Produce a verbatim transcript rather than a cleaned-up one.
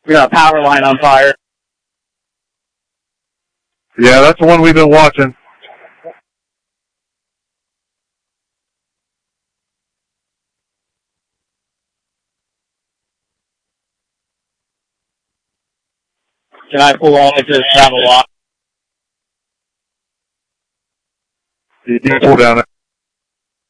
We got a power line on fire. Yeah, that's the one we've been watching. Can I pull all the way to the gravel walk? You can pull down it.